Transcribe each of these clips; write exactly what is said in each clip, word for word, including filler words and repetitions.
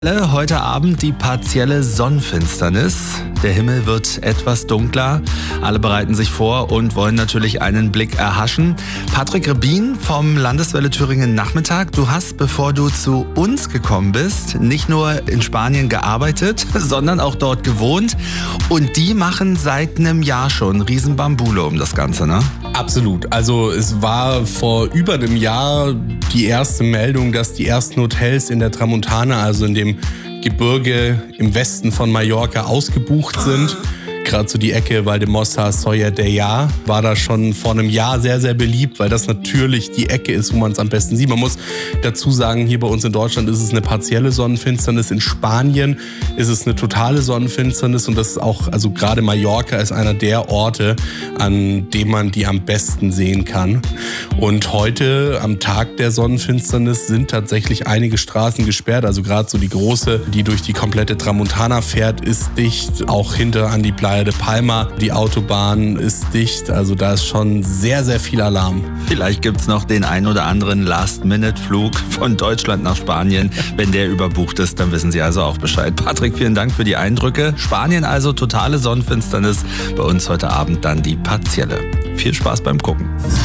Heute Abend die partielle Sonnenfinsternis. Der Himmel wird etwas dunkler. Alle bereiten sich vor und wollen natürlich einen Blick erhaschen. Patrick Rebin vom Landeswelle Thüringen Nachmittag. Du hast, bevor du zu uns gekommen bist, nicht nur in Spanien gearbeitet, sondern auch dort gewohnt. Und die machen seit einem Jahr schon Riesenbambule um das Ganze, ne? Absolut. Also es war vor über einem Jahr die erste Meldung, dass die ersten Hotels in der Tramontana, also in dem Gebirge im Westen von Mallorca, ausgebucht sind. Gerade so die Ecke Valldemossa, Solla de Jahr war da schon vor einem Jahr sehr, sehr beliebt, weil das natürlich die Ecke ist, wo man es am besten sieht. Man muss dazu sagen, hier bei uns in Deutschland ist es eine partielle Sonnenfinsternis. In Spanien ist es eine totale Sonnenfinsternis und das ist auch, also gerade Mallorca ist einer der Orte, an dem man die am besten sehen kann. Und heute, am Tag der Sonnenfinsternis, sind tatsächlich einige Straßen gesperrt. Also gerade so die große, die durch die komplette Tramontana fährt, ist dicht. Auch hinter an die Playa de Palma, die Autobahn ist dicht. Also da ist schon sehr, sehr viel Alarm. Vielleicht gibt's noch den ein oder anderen Last-Minute-Flug von Deutschland nach Spanien. Wenn der überbucht ist, dann wissen Sie also auch Bescheid. Patrick, vielen Dank für die Eindrücke. Spanien also totale Sonnenfinsternis. Bei uns heute Abend dann die partielle. Viel Spaß beim Gucken.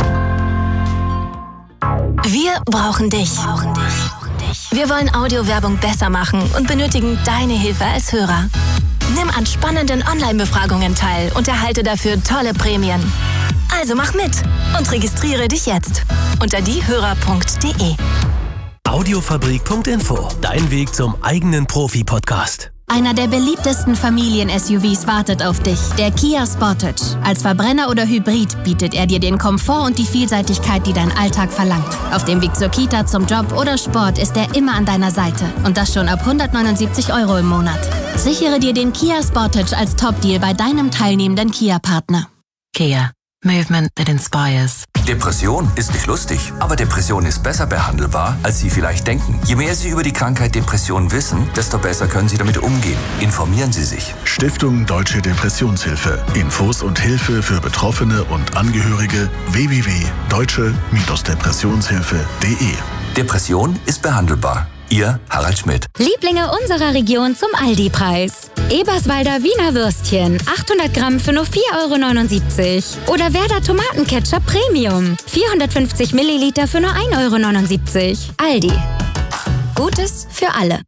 Wir brauchen dich. Wir wollen Audiowerbung besser machen und benötigen deine Hilfe als Hörer. Nimm an spannenden Online-Befragungen teil und erhalte dafür tolle Prämien. Also mach mit und registriere dich jetzt unter diehörer punkt de. Audiofabrik punkt info. Dein Weg zum eigenen Profi-Podcast. Einer der beliebtesten Familien-S U Vs wartet auf dich, der Kia Sportage. Als Verbrenner oder Hybrid bietet er dir den Komfort und die Vielseitigkeit, die dein Alltag verlangt. Auf dem Weg zur Kita, zum Job oder Sport ist er immer an deiner Seite. Und das schon ab hundertneunundsiebzig Euro im Monat. Sichere dir den Kia Sportage als Top-Deal bei deinem teilnehmenden Kia-Partner. Kia. Movement that inspires. Depression ist nicht lustig, aber Depression ist besser behandelbar, als Sie vielleicht denken. Je mehr Sie über die Krankheit Depression wissen, desto besser können Sie damit umgehen. Informieren Sie sich. Stiftung Deutsche Depressionshilfe. Infos und Hilfe für Betroffene und Angehörige w w w punkt deutsche Depressionshilfe punkt de. Depression ist behandelbar. Ihr Harald Schmidt. Lieblinge unserer Region zum Aldi-Preis. Eberswalder Wiener Würstchen, achthundert Gramm für nur vier Euro neunundsiebzig. Oder Werder Tomatenketchup Premium, vierhundertfünfzig Milliliter für nur ein Euro neunundsiebzig. Aldi. Gutes für alle.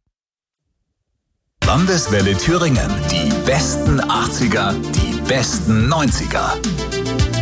Landeswelle Thüringen. Die besten achtziger, die besten neunziger.